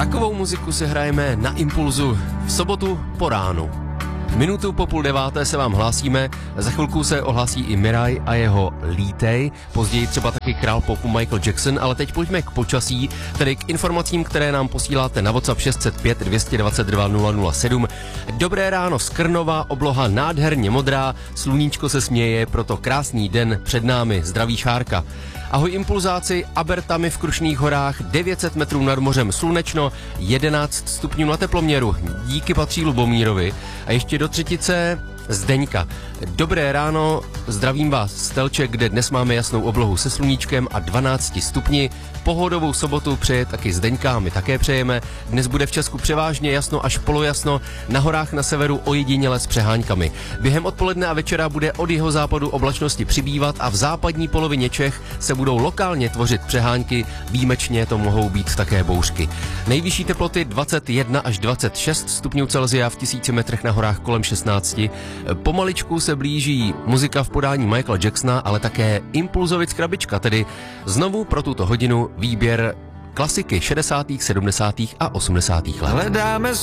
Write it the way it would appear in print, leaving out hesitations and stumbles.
Takovou muziku si hrajeme na Impulzu v sobotu po ránu. Minutu po 8:30 se vám hlásíme, za chvilku se ohlásí i Miraj a jeho Lítej, později třeba taky král popu Michael Jackson, ale teď pojďme k počasí, tedy k informacím, které nám posíláte na WhatsApp 605 222 007. Dobré ráno z Krnova, obloha nádherně modrá, sluníčko se směje, proto krásný den před námi, zdraví Šárka. Ahoj impulzáci, Abertami v Krušných horách, 900 metrů nad mořem slunečno, 11 stupňů na teploměru, díky patří Lubomírovi. A ještě do třetice Zdeňka. Dobré ráno, zdravím vás z Telče, kde dnes máme jasnou oblohu se sluníčkem a 12 stupni. Pohodovou sobotu přeje taky Zdeňka, my také přejeme. Dnes bude v Česku převážně jasno až polojasno, na horách na severu ojediněle s přeháňkami. Během odpoledne a večera bude od jihozápadu oblačnosti přibývat a v západní polovině Čech se budou lokálně tvořit přehánky, výjimečně to mohou být také bouřky. Nejvyšší teploty 21 až 26 stupňů Celsia, v 1000 metrech na horách kolem 16. Pomaličku se blíží muzika v podání Michaela Jacksona, ale také Impulzovic krabička, tedy znovu pro tuto hodinu výběr klasiky 60., 70. a 80. let. Hledáme